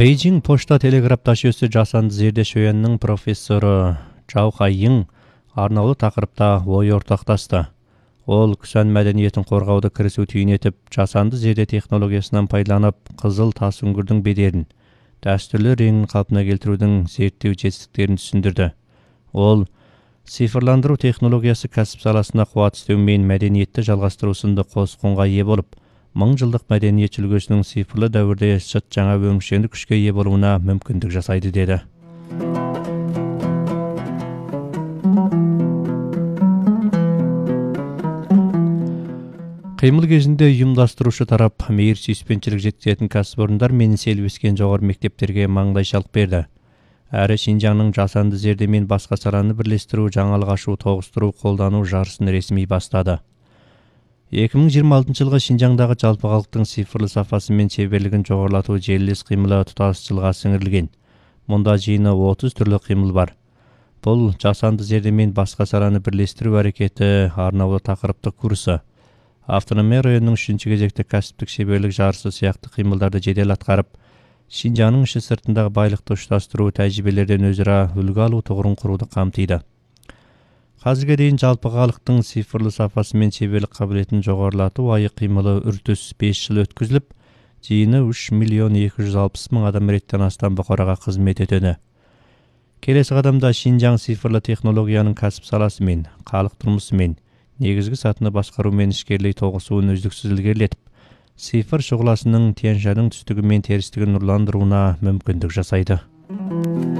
Бейжің пошта телеграф ташуысы жасанды зердеш өйеннің профессоры Чжао Хаййың арнаулы тақырыпта ой ортақтасты. Ол күсән мәдениетін қорғауды кірісу түйін етіп, жасанды зерде технологиясынан пайдаланып, қызыл тас үңгірдің бедерін, дәстүрлі реңін қалпына келтірудің зерттеу жетістіктерін түсіндірді. Ол цифрландыру технологиясы кәсіп саласында қуат істеу мен мәдениетті жалғастыру сынды қос құнға ие болып, 1000 жылдық мәдениет үлгісінің цифрлы дәуірде жат жаңа өміршеңді күшке ие болуына мүмкіндік жасайды деді. Қимыл кезінде ұйымдастырушы тарап мейір сүйіспеншілік жеткізетін кәсіпорындар мен селбескен жоғары мектептерге маңдайшалық берді. Әрі Шинжаңның жасанды зерде мен басқа саланы бірлестіру, жаңалық ашу, тоғыстыру, қолдану жарысын ресми бастады. 2026 жылғы Шинжаңдағы жалпы халықтың цифрлы сапасы мен шеберлігін жоғарылату желілес қимылы тұтас жылға сіңірілген. Мұнда жиыны 30 түрлі қимыл бар. Бұл жасанды зерде мен басқа саланы бірлестіру әрекеті арнаулы тақырыптық курсы. Автономия районының 3-ші кезекті кәсіптік шеберлік жарысы сияқты қимылдарды жедел атқарып, Шинжаңның іші сыртындағы байлықты ұштастыру, тәжірибелерден өзара үлгі алу тұғырын құруды қамтиды. Қазірге дейін жалпы халықтың цифрлы сапасы мен шеберлік қабілетін жоғарылату айы қимылы үртіс 5 жыл өткізіліп, жиыны 3.260.000 адам реттен астам бұқараға қызмет етеді. Келесі қадамда Шинжаң цифрлы технологияның кәсіп саласы мен халық тұрмысы мен негізгі сатыны басқару мен ішкерлей тоғысуын үздіксіз ілгерілетіп, цифр шұғыласының Тянь-Шаньның түстігі мен терістігін нұрландыруына мүмкіндік жасайды.